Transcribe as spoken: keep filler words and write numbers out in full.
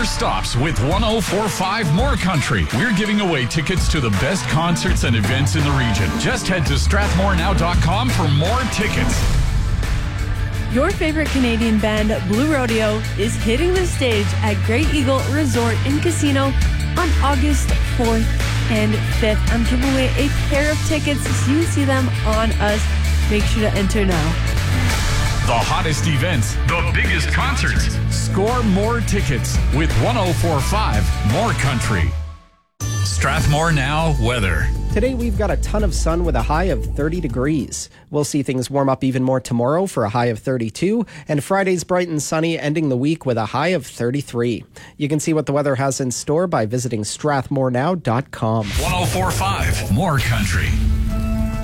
never stops with one oh four point five More Country. We're giving away tickets to the best concerts and events in the region. Just head to strathmore now dot com for more tickets. Your favorite Canadian band, Blue Rodeo, is hitting the stage at Great Eagle Resort and Casino on August fourth and fifth. I'm giving away a pair of tickets so you can see them on us. Make sure to enter now. The hottest events, the biggest concerts. Score more tickets with one oh four point five More Country. Strathmore Now weather. Today we've got a ton of sun with a high of thirty degrees. We'll see things warm up even more tomorrow for a high of thirty-two, and Friday's bright and sunny, ending the week with a high of thirty-three. You can see what the weather has in store by visiting strathmore now dot com. one oh four point five More Country.